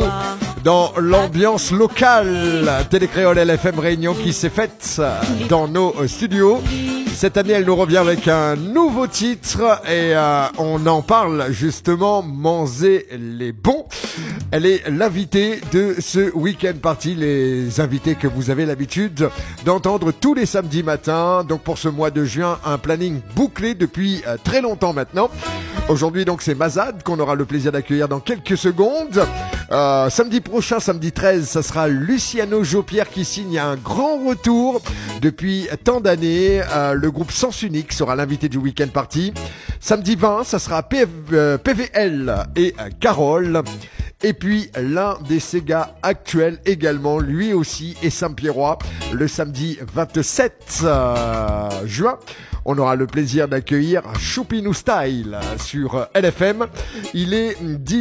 dans l'ambiance locale. Télécréole LFM Réunion qui s'est faite dans nos studios. Cette année, elle nous revient avec un nouveau titre et on en parle justement, Manger les bons. Elle est l'invitée de ce week-end party, les invités que vous avez l'habitude d'entendre tous les samedis matins. Donc pour ce mois de juin, un planning bouclé depuis très longtemps maintenant. Aujourd'hui donc c'est Mazad qu'on aura le plaisir d'accueillir dans quelques secondes. Samedi prochain, samedi 13, ça sera Luciano Jopierre qui signe un grand retour depuis tant d'années. Le groupe Sens Unique sera l'invité du Week-end Party. Samedi 20, ça sera PVL et Carole. Et puis l'un des Sega actuels également, lui aussi, est Saint-Pierrois. Le samedi 27 juin, on aura le plaisir d'accueillir Choupinou Style sur LFM. Il est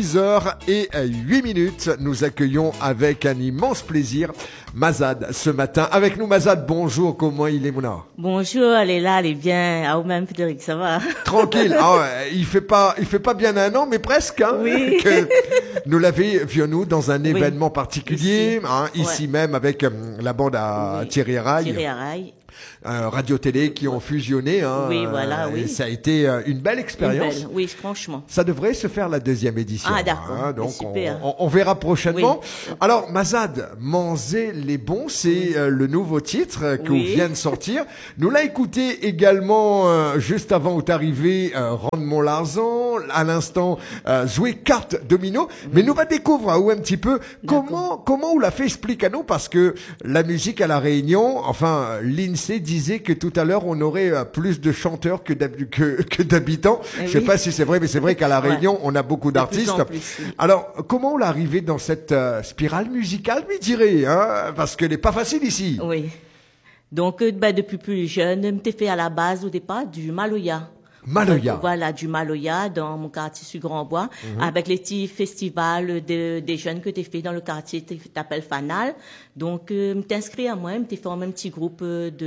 10h08. Nous accueillons avec un immense plaisir Mazad ce matin. Avec nous Mazad, bonjour, comment il est Mouna? Bonjour, elle est là, elle est bien. Ah, ou même Frédéric, ça va? Tranquille. Ah ouais, il fait pas bien un an, mais presque, hein. Oui. Que nous l'avions, nous, dans un événement particulier, ici même avec la bande à Thierry Rail. Thierry Rail. Radio-télé qui ont fusionné. Oui, voilà, oui. Ça a été une belle expérience. Oui, franchement. Ça devrait se faire la deuxième édition. Ah, d'accord. Donc, super. on verra prochainement. Oui. Alors, Mazad, Manger les bons, c'est le nouveau titre qu'on vient de sortir. Nous l'a écouté également juste avant où t'arrivais, Rande-mon l'argent, à l'instant, jouer carte domino. Mais nous va découvrir un petit peu comment on l'a fait, explique à nous, parce que la musique à La Réunion, enfin, l'INSEE disait que tout à l'heure on aurait plus de chanteurs que d'habitants. Je sais pas si c'est vrai, mais c'est vrai qu'à La Réunion on a beaucoup d'artistes. Alors comment on est arrivé dans cette spirale musicale, je dirais, hein, parce qu'elle n'est pas facile ici. Oui. Donc depuis plus jeune, j'étais fait à la base au départ du Maloya. Maloya. Donc, voilà, du Maloya dans mon quartier sur Grand-Bois, avec les petits festivals des jeunes que t'es fait dans le quartier, t'appelles Fanal. Donc, m'étais inscrit à moi, m'étais fait un même petit groupe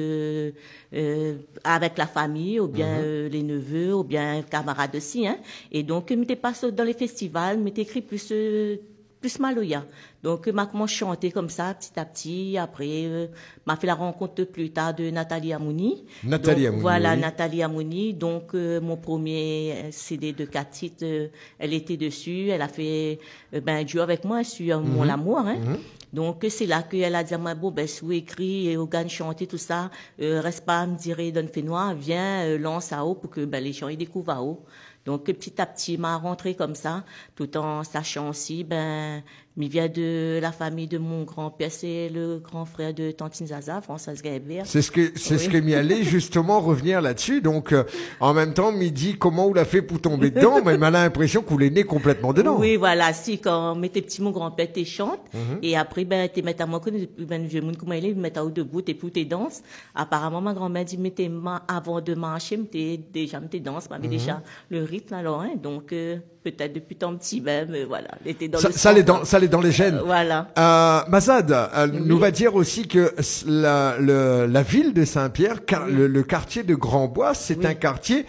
avec la famille, ou bien les neveux, ou bien camarades aussi, hein. Et donc, m'étais pas dans les festivals, m'étais écrit plus Maloya. Donc, m'a commencé à chanter comme ça, petit à petit. Après, m'a fait la rencontre plus tard de Nathalie Amouni. Voilà, oui. Nathalie Amouni. Donc, mon premier CD de 4 titres, elle était dessus. Elle a fait un duo avec moi sur Mon Amour, hein. Donc, c'est là qu'elle a dit à moi, bon, si vous écrit, et vous gagnez chanter, tout ça, reste pas à me dire, donne fait noir, viens, lance à haut pour que, les gens, ils découvrent à haut. Donc, petit à petit, m'a rentré comme ça, tout en sachant aussi, il vient de la famille de mon grand-père, c'est le grand frère de Tantine Zaza, Françoise Gaibert. C'est ce que m'y allait justement revenir là-dessus. Donc, en même temps, m'y dit comment on l'a fait pour tomber dedans, mais m'a l'impression qu'on est né complètement dedans. Oui, voilà, si, quand t'es petit, mon grand-père, t'es chante, et après, t'es mettre à moi, je me comment il est, mettre à haut debout, t'es pour tes danses. Apparemment, ma grand-mère dit, mais avant de marcher, m'étais danse, m'avait déjà le rythme, alors, hein, donc, peut-être depuis tant petit même, voilà. Était dans ça l'est dans les gènes. Voilà. Mazad nous va dire aussi que la ville de Saint-Pierre, le quartier de Grand-Bois, c'est un quartier,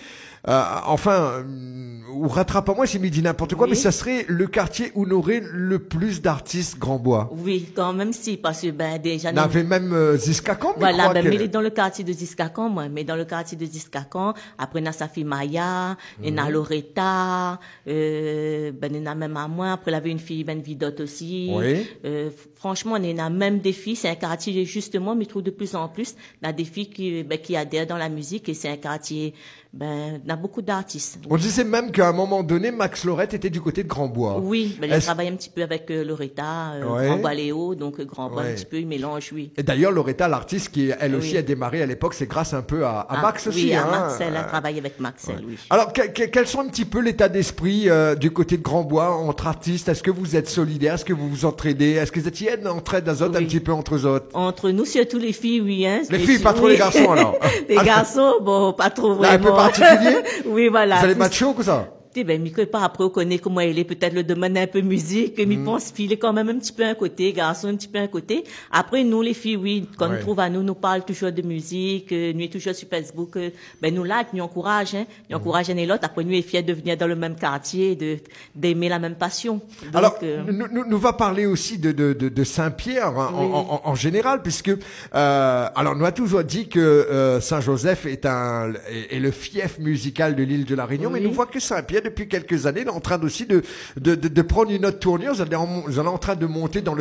ou rattrape-moi si je me dis n'importe quoi, mais ça serait le quartier où on aurait le plus d'artistes Grand-Bois. Oui, quand même si, parce que déjà... On avait même Ziskakan, voilà, mais il est dans le quartier de Ziskakan, moi, mais dans le quartier de Ziskakan, après, on a Safi Maya, on a Loretta, on a même à moi, après, il avait une fille, Vidotte aussi. Oui. Franchement, on a même des filles, c'est un quartier, justement, mais je trouve de plus en plus, on a des filles qui adhèrent dans la musique, et c'est un quartier, on a beaucoup d'artistes. On disait même qu'à un moment donné, Max Lorette était du côté de Grand-Bois. Oui, il travaille un petit peu avec Loretta, Grand-Bois Léo, donc Grand-Bois un petit peu, il mélange, oui. Et d'ailleurs, Loretta, l'artiste qui, elle aussi, a démarré à l'époque, c'est grâce un peu à Max aussi. Oui, à Max, elle a travaillé avec Max, oui. Alors, quels sont un petit peu l'état d'esprit du côté de Grand-Bois entre artistes? Est-ce que vous êtes solidaires? Est-ce que vous vous entraidez? Est-ce que vous êtes entraide un petit peu entre eux autres? Entre nous, surtout les filles, oui. Hein, les filles, pas trop les garçons alors? Les garçons, bon, pas trop vraiment. Un peu particulier? Oui, voilà. Vous allez macho ou ça? ben, mi que pas après, on connaît comment il est, peut-être le domaine un peu musique, mi pense filer quand même un petit peu un côté, garçon un petit peu un côté. Après, nous, les filles, oui, quand nous trouve à nous parle toujours de musique, nous est toujours sur Facebook, ben, nous là, nous encourage, hein, nous encourage un et l'autre. Après, nous est fiers de venir dans le même quartier, d'aimer la même passion. Donc, alors, nous va parler aussi de Saint-Pierre, hein, oui. en général, puisque, alors, nous a toujours dit que, Saint-Joseph est le fief musical de l'île de la Réunion, Oui. mais nous voit que Saint-Pierre, depuis quelques années, est en train aussi de prendre une autre tournure. Vous allez en train de monter dans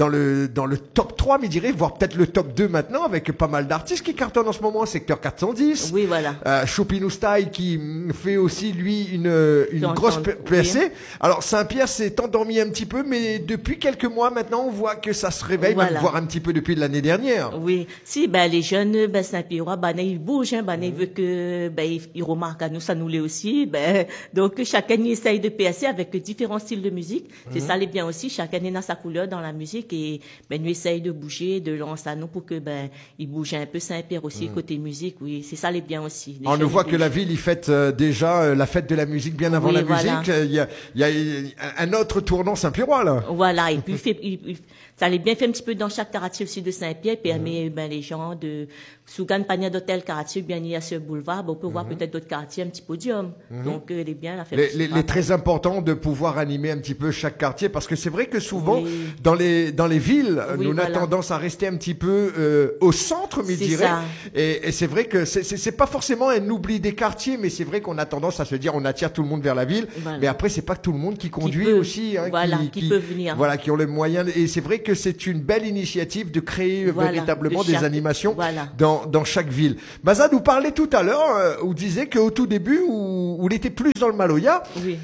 le top 3, mais dirais, voire peut-être le top 2 maintenant, avec pas mal d'artistes qui cartonnent en ce moment, secteur 410. Oui, voilà. Chopinou Style qui fait aussi, lui, une grosse percée. Oui. Alors, Saint-Pierre s'est endormi un petit peu, mais depuis quelques mois maintenant, on voit que ça se réveille, Voilà. même voire un petit peu depuis l'année dernière. Oui, si ben les jeunes ben Saint-Pierre ben ils bougent hein, ben ils veulent que ben ils remarquent à nous ça nous l'est aussi ben donc chacun y essaye de percer avec différents styles de musique. C'est ça les bien aussi, chacun est dans sa couleur dans la musique et ben nous essaye de bouger, de lancer à nous pour que ben ils bougent un peu Saint-Pierre aussi côté musique. Oui, c'est ça les bien aussi. Les On jeunes, voit ils que la bougent. ville, il fête déjà la fête de la musique bien avant Oui, la voilà. musique. Il y a un autre tournant Saint-Pierrois, là. Voilà, et puis ça allait bien fait un petit peu dans chaque quartier aussi de Saint-Pierre, permet ben les gens de Sougan panier d'hôtel quartier bien il y a ce boulevard, ben, on peut voir peut-être d'autres quartiers un petit podium. Donc elle est bien la fête. Les très important de pouvoir animer un petit peu chaque quartier, parce que c'est vrai que souvent Oui. dans les villes, Oui, nous on a voilà. tendance à rester un petit peu au centre, mais je C'est dirais. ça. Et c'est vrai que c'est pas forcément un oubli des quartiers, mais c'est vrai qu'on a tendance à se dire on attire tout le monde vers la ville, Voilà. mais après c'est pas tout le monde qui conduit peut. aussi, hein, Voilà, qui peut venir. voilà, qui ont les moyens. Et c'est vrai que c'est une belle initiative de créer Voilà, véritablement de des chaque- animations voilà. dans chaque ville. Mazad nous parlait tout à l'heure, où disait qu'au tout début, où il était plus dans le Maloya. Oui.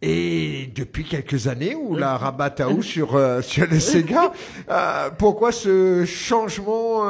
Et depuis quelques années, où la rabat Taou sur le Sega, pourquoi ce changement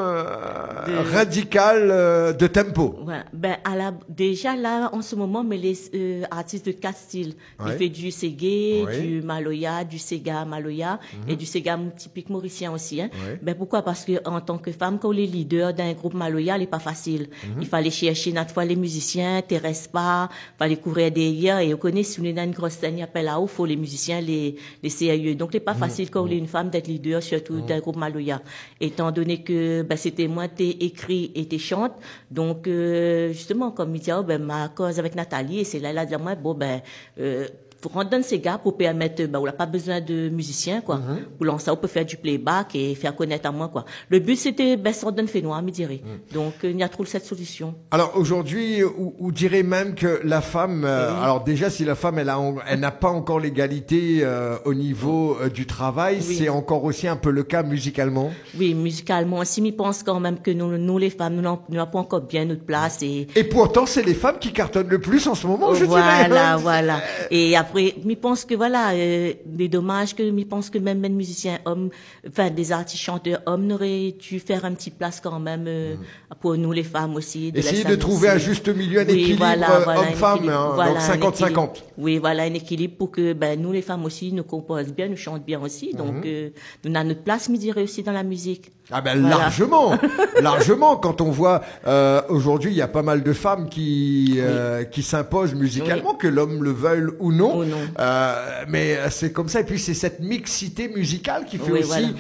radical de tempo? Voilà. Ben, déjà là, en ce moment, mais les artistes de quatre styles. Ouais. Il fait du Ségué, Ouais. du Maloya, du Sega Maloya et du Sega typique mauricien aussi. Hein. Ouais. Ben, pourquoi? Parce que en tant que femme, quand on est leader d'un groupe Maloya, il n'est pas facile. Il fallait chercher notre fois les musiciens, t'intéresse pas, fallait courir derrière et on connaît si on est dans une grosse scène, il appelle là-haut, faut les musiciens, les sérieux. Donc, il n'est pas facile quand on est une femme d'être leader, surtout d'un groupe Maloya. Étant donné que, ben, c'était moi, t'es écrit et t'es chante. Donc, justement, comme il dit, oh, ben, ma cause avec Nathalie, et c'est là, elle a dit, moi, bon, ben, faut rendre dans ces gars pour permettre, ben, on n'a pas besoin de musiciens, quoi. Pour lancer, on peut faire du playback et faire connaître à moi, quoi. Le but, c'était, ben, ça donne fait noir, me dirait. Donc, il y a trop cette solution. Alors aujourd'hui, on dirait même que la femme, alors déjà si la femme elle n'a pas encore l'égalité au niveau du travail, Oui. c'est encore aussi un peu le cas musicalement. Oui, musicalement aussi, mais pense quand même que nous les femmes, nous n'avons pas encore bien notre place et, Et pourtant c'est les femmes qui cartonnent le plus en ce moment, je dirais. voilà, hein. voilà. Et après, je pense que voilà, des dommages que je pense que même un musicien homme, enfin des artistes chanteurs hommes n'auraient dû faire un petit place quand même pour nous les femmes aussi. Essayer de trouver un juste milieu, un équilibre homme-femme, hein, donc 50-50. Oui, voilà, un équilibre pour que ben nous les femmes aussi nous composent bien, nous chantent bien aussi. Donc nous avons notre place, me dirais aussi dans la musique. Ah ben Voilà. largement, largement. Quand on voit aujourd'hui, il y a pas mal de femmes qui s'imposent musicalement, que l'homme le veuille ou non. Ou non. Mais c'est comme ça. Et puis c'est cette mixité musicale qui fait Oui, aussi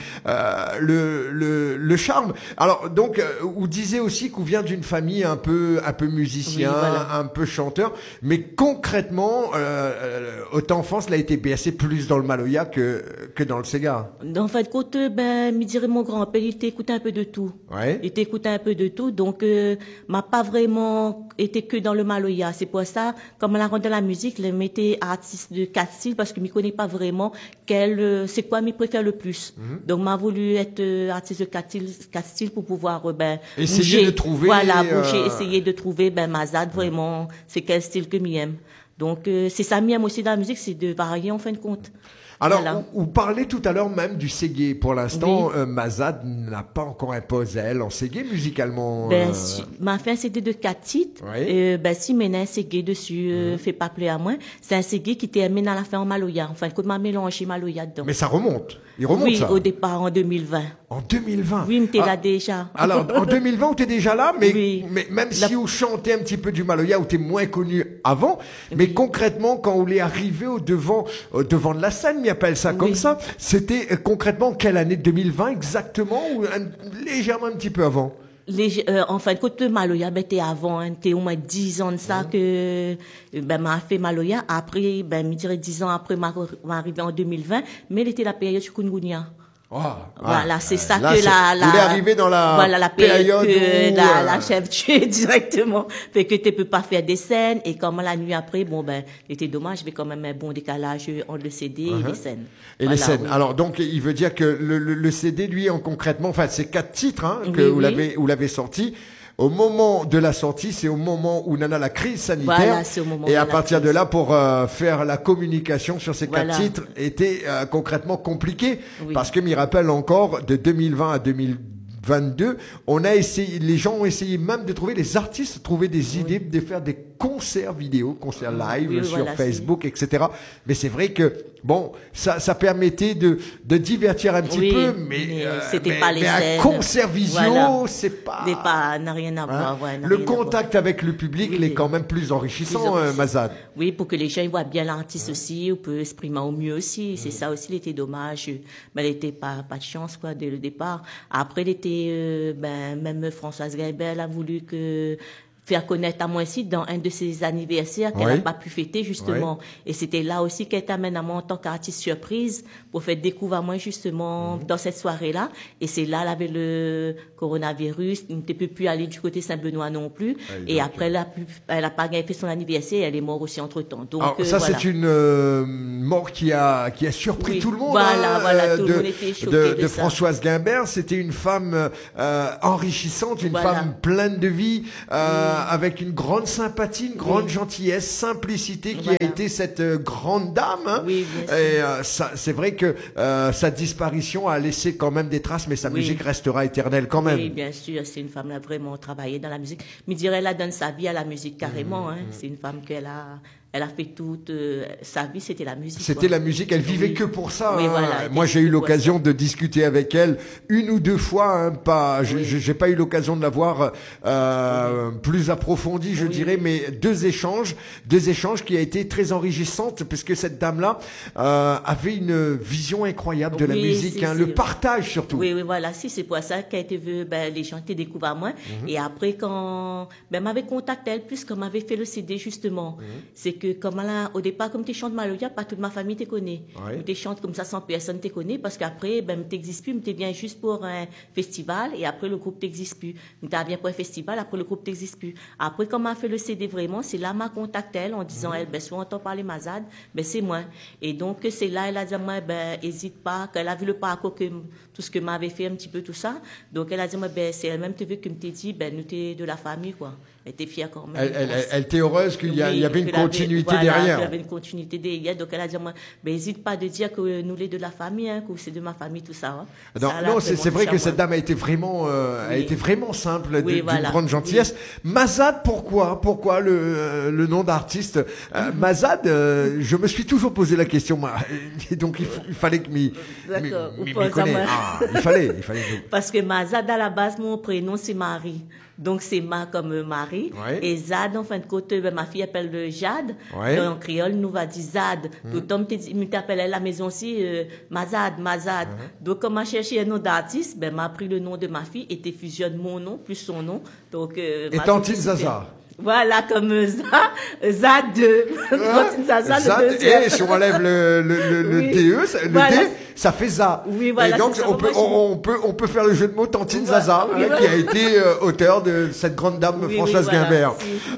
le charme. Alors donc, vous disiez aussi qu'on vient d'une famille un peu musicien, Oui, voilà. un peu chanteur. Mais concrètement, votre enfance l'a été bercée plus dans le Maloya que dans le Sega. En fait, quand ben me dirait mon grand-père, il t'écoutait un peu de tout. Ouais. Il t'écoutait un peu de tout, donc m'a pas vraiment été que dans le Maloya. C'est pour ça, comme on a rendu la musique, je mettais artiste de quatre styles parce que je ne connais pas vraiment c'est quoi je préfère le plus. Donc m'a voulu être artiste de quatre styles pour pouvoir Essayer bouger. de trouver, Voilà, bouger, essayer de trouver ma ZAD vraiment, c'est quel style que j'aime. Donc c'est ça j'aime aussi dans la musique, c'est de varier en fin de compte. Alors, Voilà. vous parlez tout à l'heure même du Ségué. Pour l'instant, Mazad n'a pas encore imposé elle en Ségué musicalement. Ma fin c'était de 4 titres. Oui. Si maintenant un Ségué dessus, fait pas plaisir à moi. C'est un Ségué qui termine à la fin en Maloya. Enfin, quand m'a mélangé Maloya dedans. Mais ça remonte. Il remonte oui, ça. au départ en 2020. En 2020. Oui, m'étais là déjà. Alors, en 2020, tu es déjà là, mais, Oui. mais même si vous chantez un petit peu du Maloya, où tu es moins connu avant, mais concrètement, quand vous est arrivé au devant de la scène, ils appellent ça comme ça, c'était concrètement quelle année? 2020 exactement, ou légèrement un petit peu avant? En fin de compte, le Maloya, ben, t'es avant, hein, t'es au moins 10 ans de ça que, ben, m'a fait Maloya. Après, ben, je dirais 10 ans après, m'a arrivé en 2020, mais il était la période chikungunya. Voilà, c'est ça que vous êtes arrivé dans la période que où, la chef tuait directement. Fait que tu peux pas faire des scènes, et comme la nuit après, bon, ben, c'était dommage, mais quand même un bon décalage entre le CD et les scènes. Et les scènes. Oui. Alors, donc, il veut dire que le CD, lui, concrètement, enfin, c'est 4 titres, hein, que vous l'avez sorti. Au moment de la sortie, c'est au moment où Nana la crise sanitaire. Voilà, c'est au moment et à partir de là, pour faire la communication sur ces 4 titres, était concrètement compliqué. Parce que, m'y rappelle encore, de 2020 à 2022, on a essayé, les gens ont essayé même de trouver, les artistes trouver des idées de faire des concerts vidéo, concerts live sur Facebook, etc. Mais c'est vrai que, bon, ça permettait de divertir un petit peu, mais c'était pas les scènes. Un concert visio, c'est pas... n'a rien à voir. Le contact avec le public, il est quand même plus enrichissant, Mazad. Oui, pour que les gens voient bien l'artiste aussi, on peut exprimer au mieux aussi. C'est ça aussi, il était dommage. Mais il était pas de chance, quoi, dès le départ. Après, il était, même Françoise Gaibel a voulu faire connaître à moi aussi dans un de ses anniversaires qu'elle n'a pas pu fêter, justement. Et c'était là aussi qu'elle t'amène à moi en tant qu'artiste surprise pour faire découvrir à moi, justement, dans cette soirée-là. Et c'est là, elle avait le coronavirus, elle ne peut plus aller du côté Saint-Benoît non plus. Et après, elle a pas fait son anniversaire et elle est morte aussi entre-temps. Donc, alors, ça, c'est une mort qui a surpris tout le monde. Voilà, tout le monde était choqué de Françoise Guimbert. C'était une femme enrichissante, une femme pleine de vie, avec une grande sympathie, une grande gentillesse, simplicité qui a été cette grande dame. Hein. Oui, et ça, c'est vrai que sa disparition a laissé quand même des traces, mais sa musique restera éternelle quand même. Oui, bien sûr, c'est une femme qui a vraiment travaillé dans la musique. Mais je dirais, elle donne sa vie à la musique carrément. Hein. C'est une femme elle a fait toute sa vie, c'était la musique. C'était la musique, elle vivait que pour ça. Oui, hein. voilà, moi, j'ai eu l'occasion de discuter avec elle une ou deux fois. Hein, j'ai pas eu l'occasion de la voir plus approfondie, je dirais, mais deux échanges qui a été très enrichissantes, parce que cette dame-là avait une vision incroyable de la musique, le partage surtout. Oui, voilà, c'est pour ça qu'elle était vue, les gens étaient découverts à moi. Et après, quand m'avait contacté elle, plus comme m'avait fait le CD justement, c'est que comme au départ, comme tu chantes Maloya, pas toute ma famille te connaît. Tu chantes comme ça, 100 personnes te connaissent, parce qu'après, t'existes plus, tu viens juste pour un festival, et après le groupe t'existe plus. Tu viens pour un festival, après le groupe t'existe plus. Après, quand m'a fait le CD vraiment, c'est là m'a contacté elle en disant, soit on entend parler Mazad, c'est moi. Et donc, c'est là, elle a dit à moi, hésite pas, qu'elle a vu le parcours tout ce que m'avait fait un petit peu tout ça. Donc, elle a dit, c'est elle-même te veut que me t'ai dit, nous t'es de la famille, quoi. Elle était fière quand même. Elle était heureuse qu'il y avait une continuité derrière. Il y avait une continuité derrière. Donc, elle a dit, n'hésite pas de dire que nous, les de la famille, que c'est de ma famille, tout ça. Hein. Non, c'est vrai que cette dame a été vraiment, simple, d'une grande gentillesse. Mazad, pourquoi le nom d'artiste? Mazad, je me suis toujours posé la question, et donc il fallait que m'y connaisse. Il fallait. Parce que Mazad, à la base, mon prénom, c'est Marie. Donc, c'est Ma comme Marie. Et Zad, en fin de compte, ma fille appelle le Jade. En créole, nous va dire Zad. Tout homme t'appelle à la maison aussi, Mazad. Donc, comme m'a cherché un nom d'artiste, m'a pris le nom de ma fille et fusionne mon nom plus son nom. Donc, et Tantine Zaza. Voilà, comme Zad 2. Zad, et si on enlève le DE, D, ça fait Za. Oui, voilà, et donc, on peut faire le jeu de mots Tantine Zaza, qui a été auteur de cette grande dame Françoise Guimbert.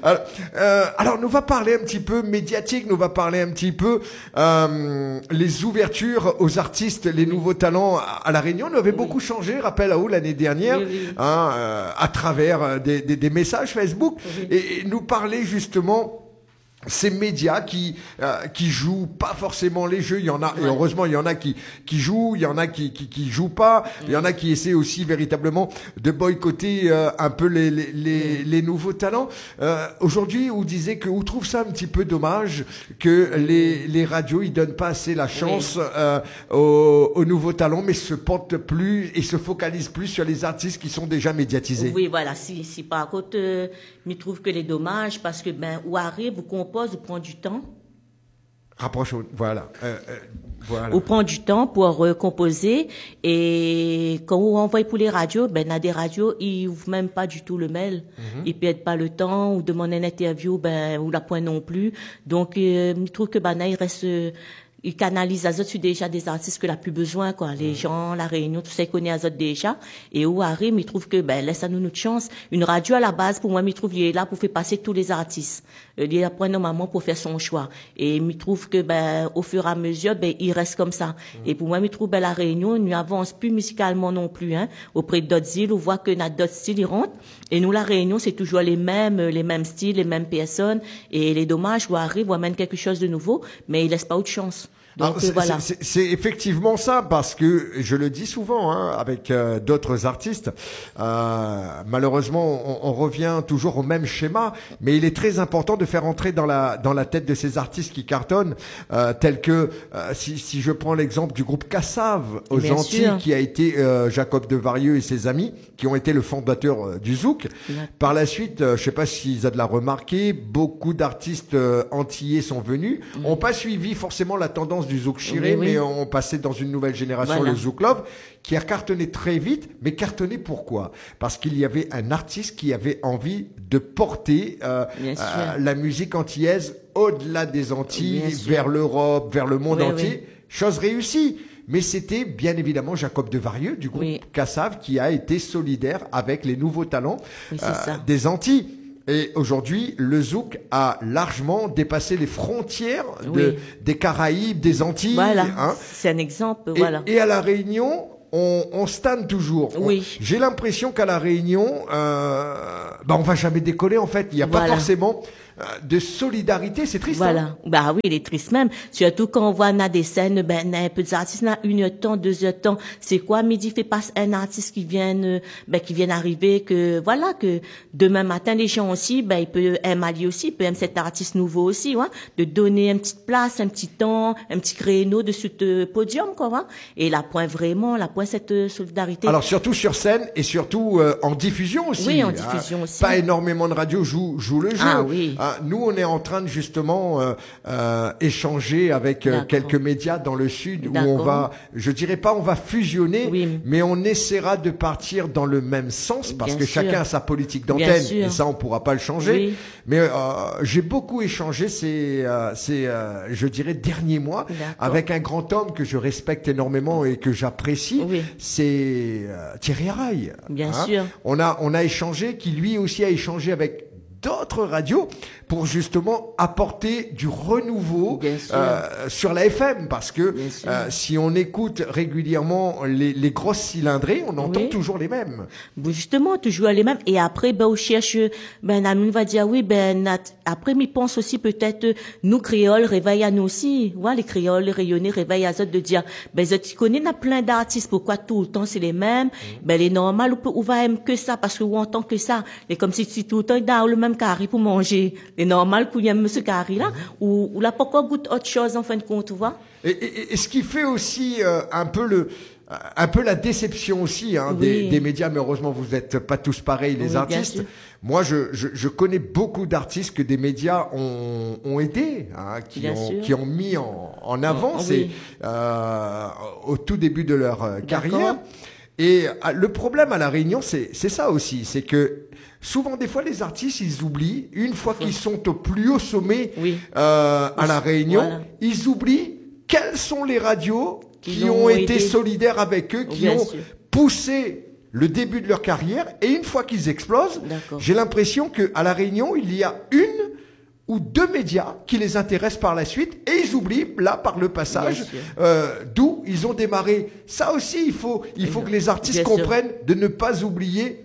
Alors, nous va parler un petit peu médiatique, nous va parler un petit peu les ouvertures aux artistes, les nouveaux talents à La Réunion. Nous avait beaucoup changé, rappelle à où l'année dernière, à travers des messages Facebook. Et nous parler justement ces médias qui jouent pas forcément les jeux. Il y en a, et heureusement, il y en a qui jouent, il y en a qui jouent pas, il y en a qui essaient aussi véritablement de boycotter un peu les nouveaux talents. Aujourd'hui, on disait que on trouve ça un petit peu dommage que les radios ils donnent pas assez la chance aux nouveaux talents, mais se portent plus et se focalisent plus sur les artistes qui sont déjà médiatisés. Oui, voilà. Si par contre, je trouve que c'est dommage parce que ou arrive, vous compose, vous prend du temps. Rapproche, voilà. Voilà. On prend du temps pour composer et quand on envoie pour les radios, a des radios, ils ouvrent même pas du tout le mail. Ils perdent pas le temps ou demandent une interview, ou la point non plus. Donc, je trouve que il reste, ils canalisent à sur déjà des artistes que la plus besoin, quoi. Les gens, la Réunion, tout ça, ils connaissent déjà. Et où arrive, ils trouvent que, laisse à nous notre chance. Une radio, à la base, pour moi, ils trouvent, il est là pour faire passer tous les artistes. Il est là pour normalement pour faire son choix. Et ils trouvent que, au fur et à mesure, il reste comme ça. Et pour moi, ils trouvent, la Réunion, nous avance plus musicalement non plus, hein. Auprès d'autres îles, on voit que d'autres styles, ils rentrent. Et nous, la Réunion, c'est toujours les mêmes styles, les mêmes personnes. Et les dommages, où arrive, on amène quelque chose de nouveau, mais ils laissent pas autre chance. Donc, voilà. C'est effectivement ça, parce que je le dis souvent avec d'autres artistes. Malheureusement, on revient toujours au même schéma, mais il est très important de faire entrer dans la tête de ces artistes qui cartonnent, tels que si je prends l'exemple du groupe Kassav aux Bien Antilles, sûr. qui a été Jacob de Varieux et ses amis, qui ont été le fondateur du Zouk. Par la suite, je sais pas si Zad l'a remarqué, beaucoup d'artistes antillais sont venus, ont pas suivi forcément la tendance du Zouk Chiré, mais on passait dans une nouvelle génération, le Zouk Love, qui a cartonné très vite. Mais cartonné pourquoi? Parce qu'il y avait un artiste qui avait envie de porter la musique antillaise au-delà des Antilles, vers l'Europe, vers le monde entier. Chose réussie. Mais c'était bien évidemment Jacob de Varieux du groupe Kassav qui a été solidaire avec les nouveaux talents des Antilles. Et aujourd'hui, le Zouk a largement dépassé les frontières des Caraïbes, des Antilles. Voilà, hein. c'est un exemple. Et à La Réunion, on stagne toujours. J'ai l'impression qu'à La Réunion, on va jamais décoller en fait. Il n'y a pas forcément de solidarité, c'est triste. Voilà. Oui, il est triste même. Surtout quand on voit des scènes, un peu d'artistes, 1 heure de temps, 2 heures de temps. C'est quoi, midi fait passer un artiste qui vient arriver, que demain matin, les gens aussi, il peut aimer aussi, il peut aimer cet artiste nouveau aussi, de donner une petite place, un petit temps, un petit créneau de ce podium, quoi, Et la point cette solidarité. Alors, surtout sur scène et surtout, en diffusion aussi. Oui, en diffusion aussi. Pas énormément de radios jouent le jeu. Ah oui. Nous, on est en train de justement échanger avec quelques médias dans le sud où on va, je dirais pas on va fusionner, mais on essaiera de partir dans le même sens parce que chacun a sa politique d'antenne et ça on pourra pas le changer. Mais j'ai beaucoup échangé ces je dirais derniers mois avec un grand homme que je respecte énormément et que j'apprécie. C'est Thierry Araille. Bien sûr. On a échangé, qui lui aussi a échangé avec d'autres radios pour justement apporter du renouveau sur la FM, parce que si on écoute régulièrement les grosses cylindrées, on entend toujours les mêmes. Justement, toujours les mêmes. Et après, on cherche, Namine va dire après, mais pense aussi peut-être, nous créoles, réveille à nous aussi. Les créoles, les rayonnés, réveille à eux de dire, tu connais, a plein d'artistes, pourquoi tout le temps c'est les mêmes? Les normal, ou va aimer que ça, parce que on entend que ça. Et comme si tout le temps, dans le même carré pour manger. C'est normal qu'il y ait ce carré-là, ou là, pourquoi goûte autre chose, en fin de compte, tu vois? Et ce qui fait aussi un peu la déception aussi des médias, mais heureusement vous n'êtes pas tous pareils, les artistes. Moi, je connais beaucoup d'artistes que des médias ont aidés, qui ont mis en avant au tout début de leur carrière. Et le problème à La Réunion, c'est ça aussi, c'est que souvent, des fois, les artistes, ils oublient, une fois qu'ils sont au plus haut sommet à La Réunion, ils oublient quelles sont les radios qui ont été solidaires avec eux, qui ont poussé le début de leur carrière. Et une fois qu'ils explosent, j'ai l'impression qu'à La Réunion, il y a 1 ou 2 médias qui les intéressent par la suite et ils oublient, là, par le passage, d'où ils ont démarré. Ça aussi, il faut que les artistes comprennent de ne pas oublier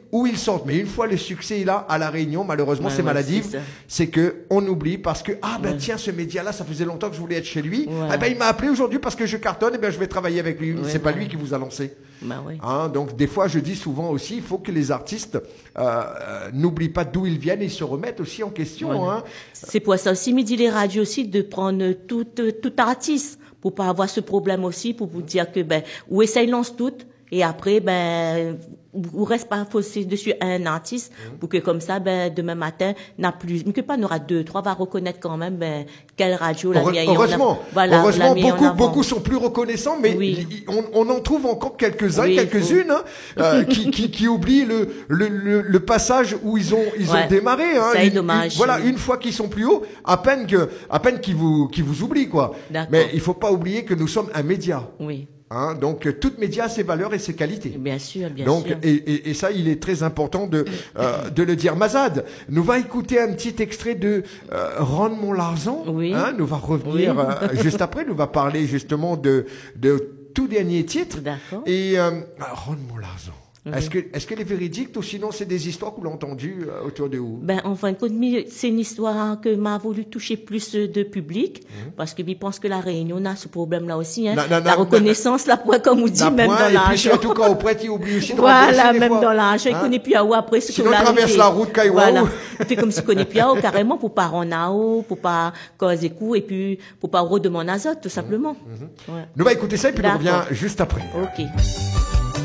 où ils sortent. Mais une fois le succès est là, à La Réunion, malheureusement, c'est Ouais, maladif. c'est ça. C'est que on oublie parce que, tiens, ce média-là, ça faisait longtemps que je voulais être chez lui. Ouais. Il m'a appelé aujourd'hui parce que je cartonne, je vais travailler avec lui. Ouais, C'est pas ouais. lui qui vous a lancé. Bah ouais. Hein, donc des fois je dis souvent aussi il faut que les artistes n'oublient pas d'où ils viennent et ils se remettent aussi en question. Voilà. Hein. C'est pour ça aussi, me dit les radios aussi, de prendre tout artiste, pour pas avoir ce problème aussi, pour vous dire que, ou essaye lance tout, et après, ou reste pas faussé dessus un artiste, pour que comme ça, demain matin, n'a plus, mais que pas, on aura 2, 3, va reconnaître quand même, quelle radio la mienne. Heureusement, voilà, heureusement, la beaucoup sont plus reconnaissants, mais oui. on en trouve encore quelques-uns, Oui, quelques-unes, qui oublient le passage où ils ont démarré. Hein. Ça est dommage. Voilà, une fois qu'ils sont plus hauts, à peine qu'ils vous oublient, quoi. D'accord. Mais il faut pas oublier que nous sommes un média. Oui. Hein, donc tout média a ses valeurs et ses qualités. Bien sûr, bien donc, sûr. Et ça, il est très important de le dire. Mazad, nous va écouter un petit extrait de Ron Monlarzan. Oui. Hein, nous va revenir juste après. Nous va parler justement de tout dernier titre. D'accord. Et Ron Monlarzan. Est-ce que les véridiques ou sinon c'est des histoires que l'on entendues autour de vous? En fin de compte, c'est une histoire que m'a voulu toucher plus de public, parce que je pense que la Réunion a ce problème-là aussi, hein. La reconnaissance, la point, comme on dit, même dans l'argent. Et puis surtout quand au prêtre, il oublie aussi de voilà, même fois. dans l'argent, il connaît plus à où après ce sinon, il traverse la route, Kaiwa. Voilà. Il fait comme s'il connaît plus à où, carrément, pour pas rendre à où, pour pas causer coup, et puis, pour pas redemander azote, tout simplement. Ouais. Nous va écouter ça, et puis on revient juste après. Ok.